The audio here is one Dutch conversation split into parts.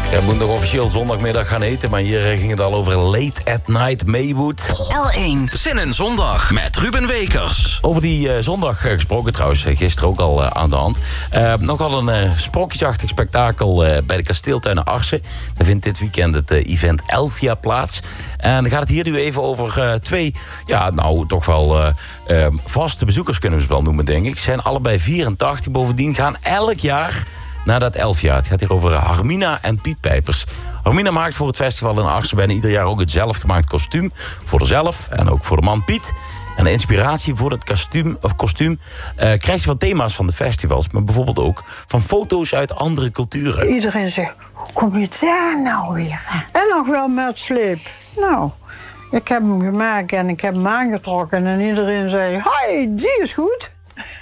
Het moet nog officieel zondagmiddag gaan eten, maar hier ging het al over Late at Night Maywood. L1. Zin in zondag met Ruben Wekers. Over die zondag gesproken trouwens, gisteren ook al aan de hand. Nogal een sprookjesachtig spektakel bij de kasteeltuinen Arsen. Daar vindt dit weekend het event Elfia plaats. En dan gaat het hier nu even over twee, toch wel vaste bezoekers kunnen we ze wel noemen, denk ik. Ze zijn allebei 84, bovendien gaan elk jaar naar dat Elfia. Het gaat hier over Harmina en Piet Pijpers. Harmina maakt voor het festival in Arsen bijna ieder jaar ook het zelfgemaakt kostuum. Voor haarzelf en ook voor de man Piet. En de inspiratie voor het kostuum krijgt ze van thema's van de festivals. Maar bijvoorbeeld ook van foto's uit andere culturen. Iedereen zegt, hoe kom je daar nou weer aan? En nog wel met sleep. Nou, ik heb hem gemaakt en ik heb hem aangetrokken. En iedereen zei, hoi, die is goed.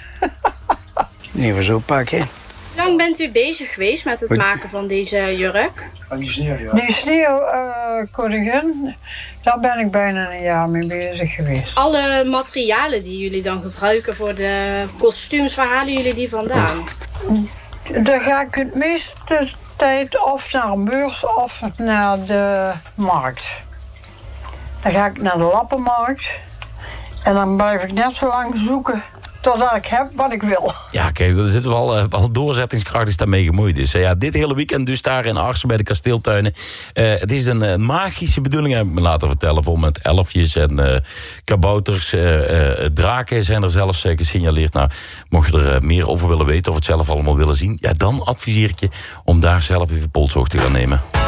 Even zo pakken. Hoe lang bent u bezig geweest met het maken van deze jurk? Van die sneeuw, ja. Die sneeuwkoningin, daar ben ik bijna een jaar mee bezig geweest. Alle materialen die jullie dan gebruiken voor de kostuums, waar halen jullie die vandaan? Dan ga ik het meeste tijd of naar een beurs of naar de markt. Dan ga ik naar de lappenmarkt en dan blijf ik net zo lang zoeken totdat ik heb wat ik wil. Ja, kijk, er zit wel doorzettingskracht is daarmee gemoeid. Dus dit hele weekend dus daar in Arsen bij de kasteeltuinen. Het is een magische bedoeling, heb ik me laten vertellen. Vol met elfjes en kabouters. Draken zijn er zelfs gesignaleerd. Nou, mocht je er meer over willen weten of het zelf allemaal willen zien, ja, dan adviseer ik je om daar zelf even polshoogte te gaan nemen.